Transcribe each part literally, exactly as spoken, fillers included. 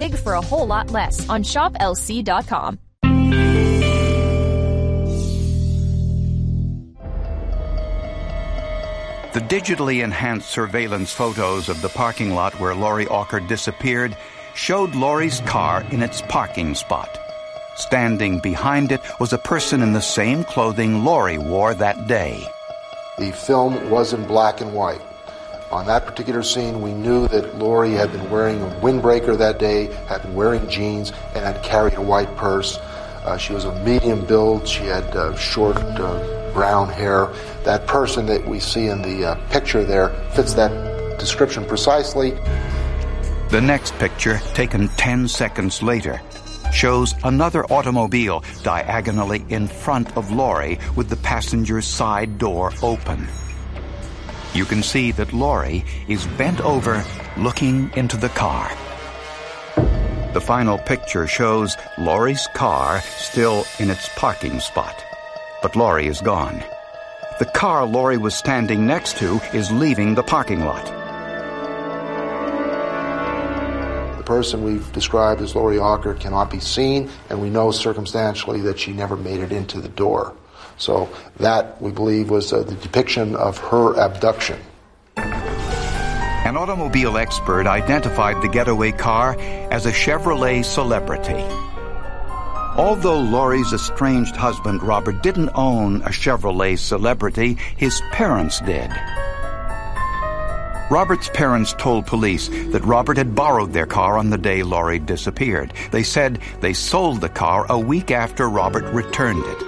big for a whole lot less on shop L C dot com. The digitally enhanced surveillance photos of the parking lot where Laurie Auker disappeared showed Laurie's car in its parking spot. Standing behind it was a person in the same clothing Laurie wore that day. The film was in black and white. On that particular scene, we knew that Laurie had been wearing a windbreaker that day, had been wearing jeans, and had carried a white purse. Uh, she was of medium build. She had uh, short uh, brown hair. That person that we see in the uh, picture there fits that description precisely. The next picture, taken ten seconds later, shows another automobile diagonally in front of Laurie with the passenger's side door open. You can see that Laurie is bent over looking into the car. The final picture shows Laurie's car still in its parking spot, but Laurie is gone. The car Laurie was standing next to is leaving the parking lot. The person we've described as Laurie Auker cannot be seen, and we know circumstantially that she never made it into the door. So that, we believe, was uh, the depiction of her abduction. An automobile expert identified the getaway car as a Chevrolet Celebrity. Although Laurie's estranged husband, Robert, didn't own a Chevrolet Celebrity, his parents did. Robert's parents told police that Robert had borrowed their car on the day Laurie disappeared. They said they sold the car a week after Robert returned it.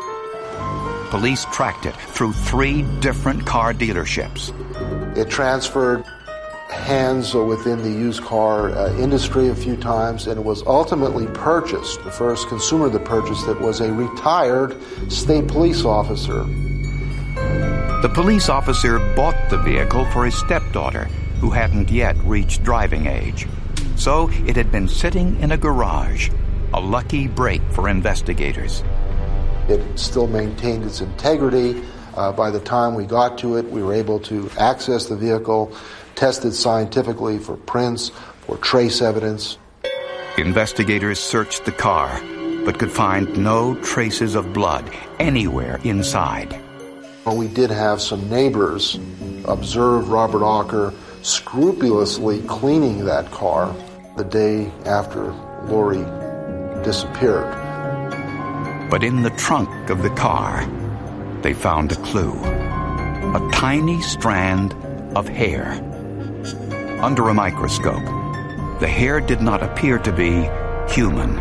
Police tracked it through three different car dealerships. It transferred hands within the used car uh, industry a few times, and it was ultimately purchased. The first consumer that purchased it was a retired state police officer. The police officer bought the vehicle for his stepdaughter, who hadn't yet reached driving age. So it had been sitting in a garage, a lucky break for investigators. It still maintained its integrity. Uh, by the time we got to it, we were able to access the vehicle, test it scientifically for prints, for trace evidence. Investigators searched the car, but could find no traces of blood anywhere inside. Well, we did have some neighbors observe Robert Auker scrupulously cleaning that car the day after Laurie disappeared. But in the trunk of the car, they found a clue. A tiny strand of hair. Under a microscope, the hair did not appear to be human.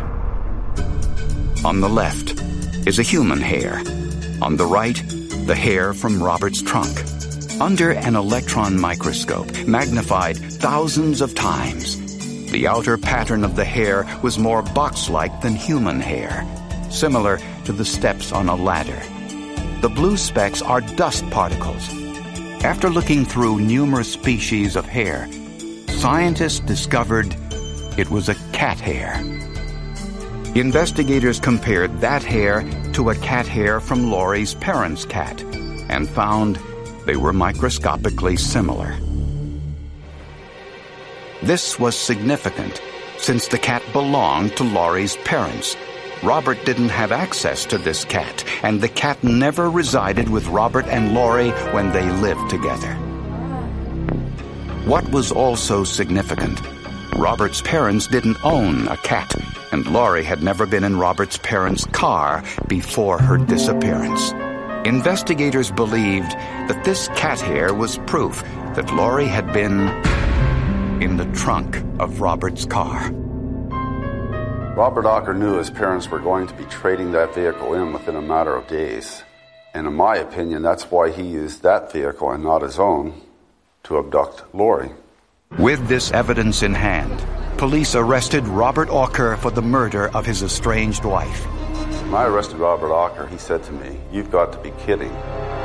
On the left is a human hair. On the right, the hair from Robert's trunk. Under an electron microscope, magnified thousands of times, the outer pattern of the hair was more box-like than human hair, similar to the steps on a ladder. The blue specks are dust particles. After looking through numerous species of hair, scientists discovered it was a cat hair. Investigators compared that hair to a cat hair from Laurie's parents' cat and found they were microscopically similar. This was significant since the cat belonged to Laurie's parents. Robert didn't have access to this cat, and the cat never resided with Robert and Laurie when they lived together. What was also significant, Robert's parents didn't own a cat, and Laurie had never been in Robert's parents' car before her disappearance. Investigators believed that this cat hair was proof that Laurie had been in the trunk of Robert's car. Robert Auker knew his parents were going to be trading that vehicle in within a matter of days. And in my opinion, that's why he used that vehicle and not his own to abduct Laurie. With this evidence in hand, police arrested Robert Auker for the murder of his estranged wife. When I arrested Robert Auker, he said to me, "You've got to be kidding.